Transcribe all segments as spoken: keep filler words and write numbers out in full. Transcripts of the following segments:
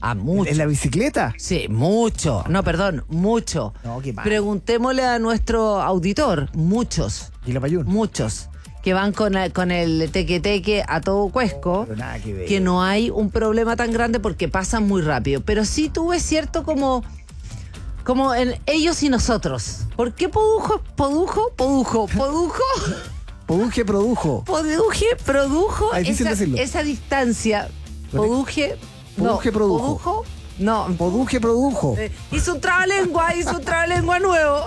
Ah, mucho. ¿En la bicicleta? Sí, mucho. No, perdón, mucho. No, qué mal. Preguntémosle a nuestro auditor, muchos, ¿Y la Payún? muchos, que van con, el- con el teque-teque a todo cuesco, Pero nada que ver. que no hay un problema tan grande porque pasan muy rápido. Pero sí tuve cierto como... Como en ellos y nosotros. ¿Por qué Podujo, Podujo, Podujo, Podujo, Poduje produjo. Poduje produjo Ah, difícil esa, decirlo. esa distancia? Poduje, no, Poduje produjo. Podujo, no. Poduje produjo. Eh, hizo un trabalengua, hizo un trabalengua nuevo.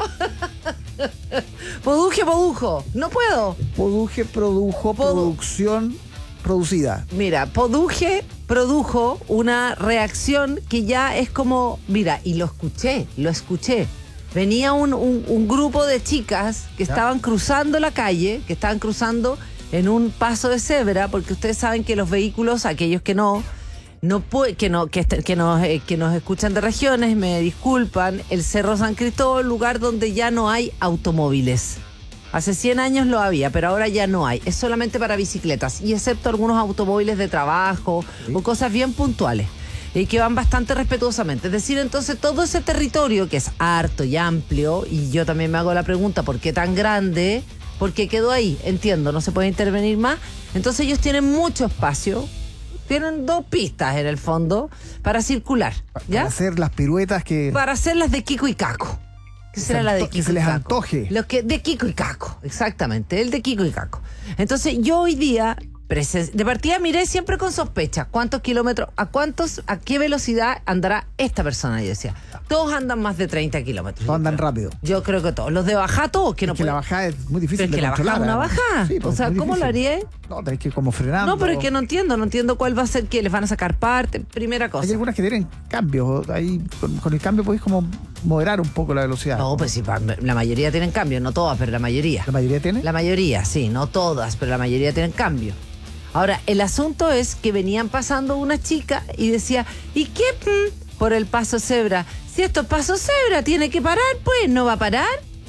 Poduje, Podujo. No puedo. Poduje produjo Podu- producción producida. Mira, Poduje produjo una reacción que ya es como, mira, y lo escuché, lo escuché. Venía un, un- un grupo de chicas que Ya. estaban cruzando la calle, que estaban cruzando en un paso de cebra, porque ustedes saben que los vehículos, aquellos que no, no pu- que no, que, est- que nos, eh, que nos escuchan de regiones, me disculpan, el Cerro San Cristóbal, lugar donde ya no hay automóviles. Hace cien años lo había, pero ahora ya no hay. Es solamente para bicicletas, y excepto algunos automóviles de trabajo Sí. o cosas bien puntuales, y que van bastante respetuosamente. Es decir, entonces todo ese territorio que es harto y amplio, y yo también me hago la pregunta, ¿por qué tan grande? ¿Por qué quedó ahí? Entiendo, no se puede intervenir más. Entonces ellos tienen mucho espacio, tienen dos pistas en el fondo para circular, ¿ya? Para hacer las piruetas que... Para hacer las de Kiko y Caco. ¿Qué se será la de anto- que Kiko se y les Caco? antoje. Los que, de Kiko y Caco, exactamente, el de Kiko y Caco. Entonces yo hoy día, presen- de partida miré siempre con sospecha, ¿cuántos kilómetros, a cuántos, a qué velocidad andará esta persona? Yo decía, todos andan más de treinta kilómetros. Todos yo andan creo. rápido. Yo creo que todos. Los de bajada, todos, que Es no que la pueden- bajada es muy difícil Pero es de que la bajada controlar. es una además. bajada. Sí, pues, O sea, muy ¿cómo lo difícil. haría? No, tenés que ir como frenando. No, pero es que no entiendo, no entiendo cuál va a ser que les van a sacar parte. Primera cosa. Hay algunas que tienen cambios. Ahí con, con el cambio podéis como moderar un poco la velocidad. No, pues sí, pa- la mayoría tienen cambio, no todas, pero la mayoría. ¿La mayoría tiene? La mayoría, sí, no todas, pero la mayoría tienen cambio. Ahora, el asunto es que venían pasando una chica y decía, ¿y qué? mm, por el paso cebra. Si esto es paso cebra, tiene que parar, pues, ¿no va a parar?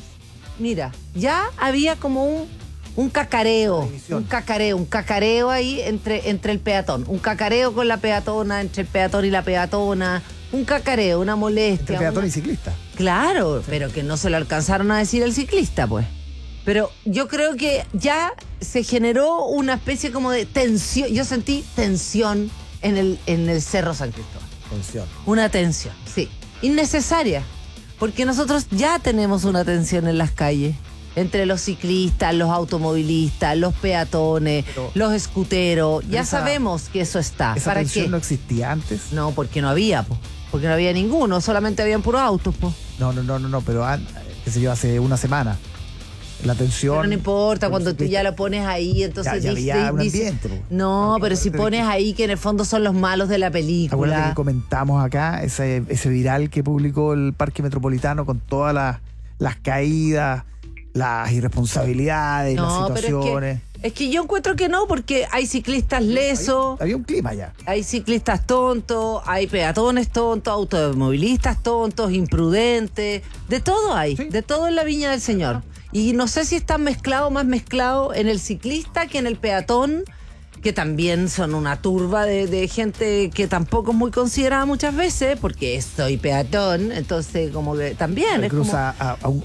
Mira, ya había como un, un cacareo, división. un cacareo, un cacareo ahí entre, entre el peatón. Un cacareo con la peatona, entre el peatón y la peatona. Un cacareo, una molestia. Entre peatón una- y ciclista. Claro, pero que no se lo alcanzaron a decir el ciclista, pues. Pero yo creo que ya se generó una especie como de tensión. Yo sentí tensión en el, en el Cerro San Cristóbal. Atención. Una tensión, sí. Innecesaria. Porque nosotros ya tenemos una tensión en las calles. Entre los ciclistas, los automovilistas, los peatones, Pero- los escuteros. Ya esa- sabemos que eso está. ¿Esa ¿Para tensión qué? no existía antes? No, porque no había, po. Porque no había ninguno. Solamente habían puros autos, po. No, no, no, no, no, pero an- qué sé yo, hace una semana. La tensión... Pero no importa, con cuando tú ciclista- ya lo pones ahí, entonces Ya- ya dice- había un dice- ambiente, po. No, Había pero si un pones ahí que en el fondo son los malos de la Acuérdate película. que comentamos acá ese, ese viral que publicó el Parque Metropolitano con todas las, las caídas, las irresponsabilidades, No, las pero es situaciones. que, es que yo encuentro que no, porque hay ciclistas lesos, Había, había un clima ya. hay ciclistas tontos, hay peatones tontos, automovilistas tontos, imprudentes, de todo hay, Sí. de todo en la viña del Señor. Y no sé si están mezclados, más mezclados en el ciclista que en el peatón, que también son una turba de, de gente que tampoco es muy considerada muchas veces, porque soy peatón, entonces como que también Se es como... cruza a, a un,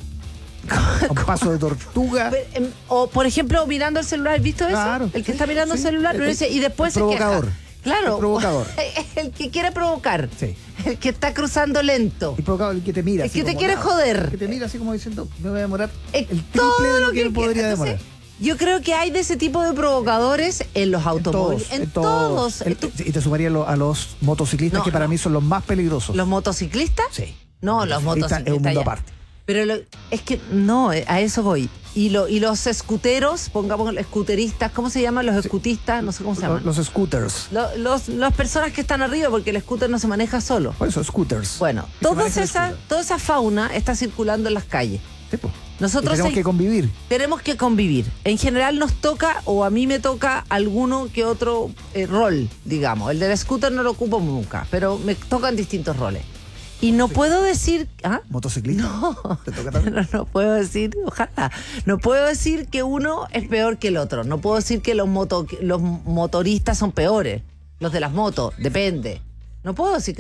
a un paso de tortuga. Pe- em, O, por ejemplo, mirando el celular, ¿has visto eso? Claro, El que sí, está mirando sí. el celular El- uno dice, y después el se queja. provocador. Claro. El provocador. El que quiere provocar. Sí. El que está cruzando lento. Y provocado el que te mira. El así que te como, quiere "No", joder. Que te mira así como diciendo, me voy a demorar Eh, el todo triple de lo lo que, que podría entonces, demorar. Yo creo que hay de ese tipo de provocadores en los automóviles. En todos. El- Tú- y te sumaría lo- a los motociclistas, No, que para no. mí son los más peligrosos. ¿Los motociclistas? Sí. No, los Motociclista motociclistas. es un mundo ya. aparte. Pero lo- es que no, eh, a eso voy. Y, lo, y los escuteros, pongamos escuteristas, ¿cómo se llaman los escutistas? No sé cómo se llaman. Los, los scooters. Lo- los, las personas que están arriba, porque el scooter no se maneja solo. Por eso, scooters. Bueno, Que se toda maneja el esa, scooter. toda esa fauna está circulando en las calles. Sí, pues. Nosotros Y tenemos hay- que convivir. tenemos que convivir. En general nos toca, o a mí me toca, alguno que otro eh, rol, digamos. El del scooter no lo ocupo nunca, pero me tocan distintos roles. Y no puedo decir... ¿Ah? ¿Motociclista? No. ¿Te toca también? No, no puedo decir, ojalá, no puedo decir que uno es peor que el otro. No puedo decir que los, moto, los motoristas son peores. Los de las motos, depende. No puedo decir que